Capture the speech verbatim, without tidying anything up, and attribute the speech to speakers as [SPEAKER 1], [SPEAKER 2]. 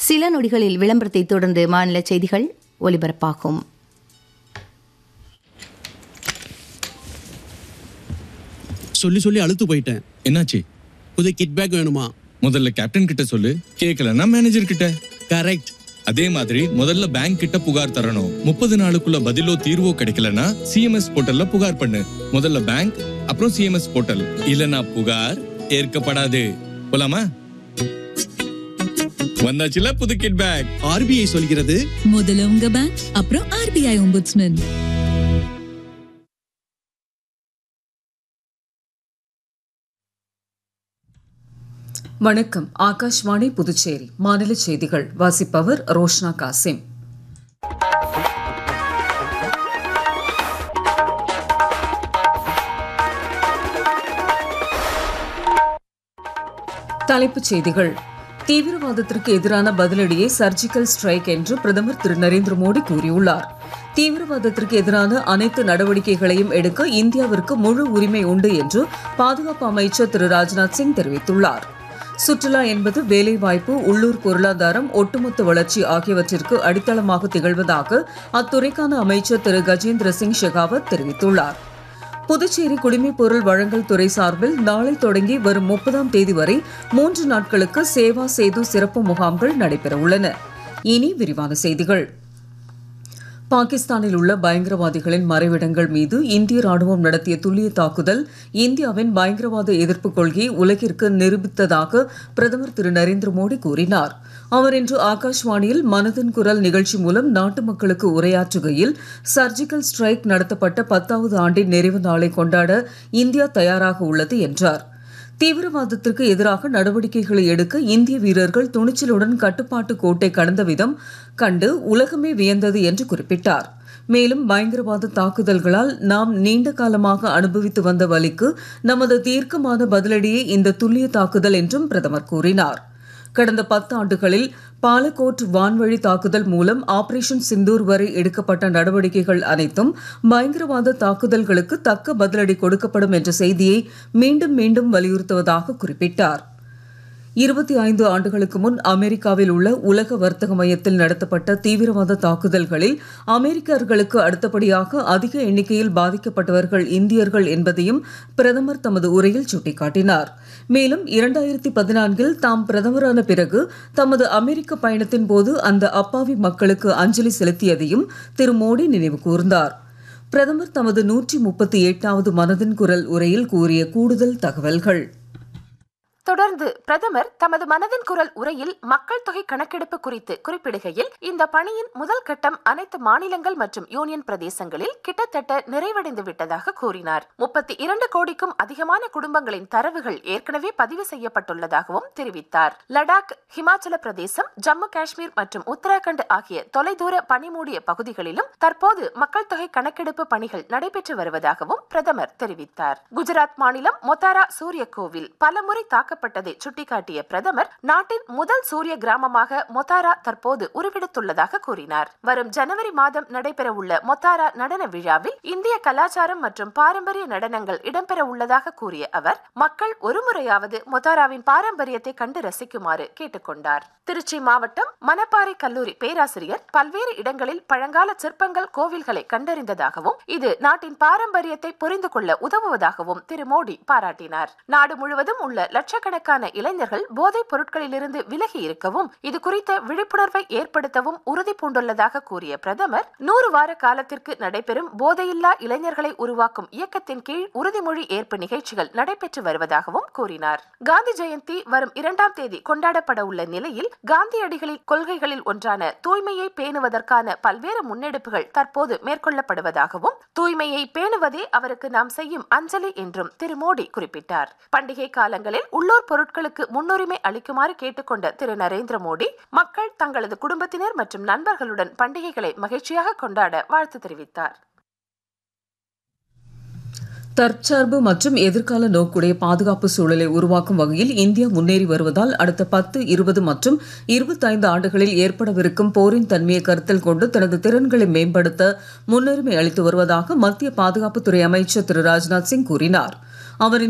[SPEAKER 1] சில நொடிகளில் விளம்பரத்தை தொடர்ந்து மாநில செய்திகள் ஒலிபரப்பாகும்.
[SPEAKER 2] சொல்லி சொல்லி அழுத்து போயிட்டேன்.
[SPEAKER 3] என்னாச்சு?
[SPEAKER 2] புது கிட் பேக் வேணுமா?
[SPEAKER 3] முதல்ல கேப்டன் கிட்ட சொல்லு, கேட்கலன்னா மேனேஜர் கிட்ட.
[SPEAKER 2] கரெக்ட்.
[SPEAKER 3] அதே மாதிரி முதல்ல பேங்க் கிட்ட புகார் தரணும். முப்பது நாளுக்குள்ள பதிலோ தீர்வோ கிடைக்கலனா சிஎம்எஸ் போர்ட்டல்ல புகார் பண்ணு. முதல்ல பேங்க், அப்புறம் சிஎம்எஸ் போர்ட்டல். இல்லனா புகார் ஏற்கப்படாது. போலாமா? வந்தாச்சுல புது கிட் பேக்.
[SPEAKER 2] ஆர்பிஐ சொல்கிறது,
[SPEAKER 4] முதல்ல உங்க பேங்க், அப்புறம் ஆர்பிஐ ஒம்புட்ஸ்மேன்.
[SPEAKER 5] வணக்கம். ஆகாஷ்வாணி புதுச்சேரி மாநில செய்திகள் வாசிப்பவர் ரோஷ்னா காசிம். தலைப்புச் செய்திகள். தீவிரவாதத்திற்கு எதிரான பதிலடியை சர்ஜிக்கல் ஸ்ட்ரைக் என்று பிரதமர் திரு நரேந்திர மோடி கூறியுள்ளார். தீவிரவாதத்திற்கு எதிரான அனைத்து நடவடிக்கைகளையும் எடுக்க இந்தியாவிற்கு முழு உரிமை உண்டு என்று பாதுகாப்பு அமைச்சர் திரு ராஜ்நாத் சிங் தெரிவித்துள்ளார். சுற்றுலா என்பது வேலைவாய்ப்பு, உள்ளூர் பொருளாதாரம், ஒட்டுமொத்த வளர்ச்சி ஆகியவற்றிற்கு அடித்தளமாக திகழ்வதாக அத்துறைக்கான அமைச்சர் திரு கஜேந்திர சிங் ஷெகாவத் தெரிவித்துள்ளார். புதுச்சேரி குடிமைப் பொருள் வழங்கல் துறை சார்பில் நாளை தொடங்கி வரும் முப்பதாம் தேதி வரை மூன்று நாட்களுக்கு சேவா சேது சிறப்பு முகாம்கள் நடைபெறவுள்ளன. இனி விரிவான செய்திகள். பாகிஸ்தானில் உள்ள பயங்கரவாதிகளின் மறைவிடங்கள் மீது இந்திய ராணுவம் நடத்திய துல்லிய தாக்குதல் இந்தியாவின் பயங்கரவாத எதிர்ப்பு கொள்கையை உலகிற்கு நிரூபித்ததாக பிரதமர் திரு நரேந்திர மோடி கூறினார். அவர் இன்று ஆகாஷ்வாணியில் மனதின் குரல் நிகழ்ச்சி மூலம் நாட்டு மக்களுக்கு உரையாற்றுகையில், சர்ஜிக்கல் ஸ்ட்ரைக் நடத்தப்பட்ட பத்தாவது ஆண்டின் நிறைவு நாளை கொண்டாட இந்தியா தயாராக உள்ளது என்றார். தீவிரவாதத்திற்கு எதிராக நடவடிக்கைகளை எடுக்க இந்திய வீரர்கள் துணிச்சலுடன் கட்டுப்பாட்டு கோட்டை கடந்த விதம் கண்டு உலகமே வியந்தது என்று குறிப்பிட்டார். மேலும் பயங்கரவாத தாக்குதல்களால் நாம் நீண்ட காலமாக அனுபவித்து வந்த வலிக்கு நமது தீர்க்கமான பதிலடியே இந்த துல்லிய தாக்குதல் என்றும் பிரதமர் கூறினார். கடந்த பத்து ஆண்டுகளில் பாலகோட் வான்வழி தாக்குதல் மூலம் ஆபரேஷன் சிந்தூர் வரை எடுக்கப்பட்ட நடவடிக்கைகள் அனைத்தும் பயங்கரவாத தாக்குதல்களுக்கு தக்க பதிலடி கொடுக்கப்படும் என்ற செய்தியை மீண்டும் மீண்டும் வலியுறுத்துவதாக குறிப்பிட்டார். இருபத்தி ஐந்து ஆண்டுகளுக்கு முன் அமெரிக்காவில் உள்ள உலக வர்த்தக மையத்தில் நடத்தப்பட்ட தீவிரவாத தாக்குதல்களில் அமெரிக்கர்களுக்கு அடுத்தபடியாக அதிக எண்ணிக்கையில் பாதிக்கப்பட்டவர்கள் இந்தியர்கள் என்பதையும் பிரதமர் தமது உரையில் சுட்டிக்காட்டினார். மேலும் இரண்டாயிரத்தி பதினான்கில் தாம் பிரதமரான பிறகு தமது அமெரிக்க பயணத்தின் போது அந்த அப்பாவி மக்களுக்கு அஞ்சலி செலுத்தியதையும் திரு மோடி நினைவு கூர்ந்தார். பிரதமர் தமது நூற்றி முப்பத்தி எட்டாவது மனதின் குரல் உரையில் கூறிய கூடுதல் தகவல்கள்.
[SPEAKER 6] தொடர்ந்து பிரதமர் தமது மனதின் குரல் உரையில் மக்கள் தொகை கணக்கெடுப்பு குறித்து குறிப்பிடுகையில், இந்த பணியின் முதல் கட்டம் அனைத்து மாநிலங்கள் மற்றும் யூனியன் பிரதேசங்களில் கிட்டத்தட்ட நிறைவடைந்து விட்டதாக கூறினார். முப்பத்தி இரண்டு கோடிக்கும் அதிகமான குடும்பங்களின் தரவுகள் ஏற்கனவே பதிவு செய்யப்பட்டுள்ளதாகவும் தெரிவித்தார். லடாக், ஹிமாச்சல பிரதேசம், ஜம்மு காஷ்மீர் மற்றும் உத்தராகண்ட் ஆகிய தொலைதூர பனிமூடிய பகுதிகளிலும் தற்போது மக்கள் தொகை கணக்கெடுப்பு பணிகள் நடைபெற்று வருவதாகவும் பிரதமர் தெரிவித்தார். குஜராத் மாநிலம் மொத்தாரா சூரிய கோவில் பலமுறை தாக்க பட்டதை சுட்டிக்காட்டிய பிரதமர், நாட்டின் முதல் சூரிய கிராமமாக மொத்தாரா தற்போது உருவெடுத்துள்ளதாக கூறினார். வரும் ஜனவரி மாதம் நடைபெற உள்ள மொத்தாரா நடன விழாவில் இந்திய கலாச்சாரம் மற்றும் பாரம்பரிய நடனங்கள் இடம்பெற உள்ளதாக கூறிய அவர், மக்கள் ஒருமுறையாவது மொத்தாராவின் பாரம்பரியத்தை கண்டு ரசிக்குமாறு கேட்டுக்கொண்டார். திருச்சி மாவட்டம் மணப்பாறை கல்லூரி பேராசிரியர் பல்வேறு இடங்களில் பழங்கால சிற்பங்கள், கோவில்களை கண்டறிந்ததாகவும் இது நாட்டின் பாரம்பரியத்தை புரிந்து கொள்ள உதவுவதாகவும் திரு மோடி பாராட்டினார். நாடு முழுவதும் உள்ள லட்சக்கணக்கான இளைஞர்கள் போதைப் பொருட்களிலிருந்து விலகி இருக்கவும் இது குறித்த விழிப்புணர்வை ஏற்படுத்தவும் உறுதி பூண்டுள்ளதாக கூறிய பிரதமர், நூறு வார காலத்திற்கு நடைபெறும் போதையில்லா இளைஞர்களை உருவாக்கும் இயக்கத்தின் கீழ் உறுதிமொழி ஏற்பு நிகழ்ச்சிகள் நடைபெற்று வருவதாகவும் கூறினார். காந்தி ஜெயந்தி வரும் இரண்டாம் தேதி கொண்டாடப்பட உள்ள நிலையில் காந்தியடிகளின் கொள்கைகளில் ஒன்றான தூய்மையை பேணுவதற்கான பல்வேறு முன்னெடுப்புகள் தற்போது மேற்கொள்ளப்படுவதாகவும், தூய்மையை பேணுவதே அவருக்கு நாம் செய்யும் அஞ்சலி என்றும் திரு மோடி குறிப்பிட்டார். பண்டிகை காலங்களில் உள்ளூர் பொருட்களுக்கு முன்னுரிமை அளிக்குமாறு கேட்டுக்கொண்ட திரு நரேந்திர மோடி, மக்கள் தங்களது குடும்பத்தினர் மற்றும் நண்பர்களுடன் பண்டிகைகளை மகிழ்ச்சியாக கொண்டாட வாழ்த்து தெரிவித்தார்.
[SPEAKER 5] தற்சார்பு மற்றும் எதிர்கால நோக்குடைய பாதுகாப்பு சூழலை உருவாக்கும் வகையில் இந்தியா முன்னேறி வருவதால் அடுத்த பத்து, இருபது மற்றும் இருபத்தைந்து ஆண்டுகளில் ஏற்படவிருக்கும் போரின் தன்மையை கருத்தில் கொண்டு தனது திறன்களை மேம்படுத்த முன்னுரிமை அளித்து வருவதாக மத்திய பாதுகாப்புத்துறை அமைச்சர் திரு ராஜ்நாத் சிங் கூறினார். அவர்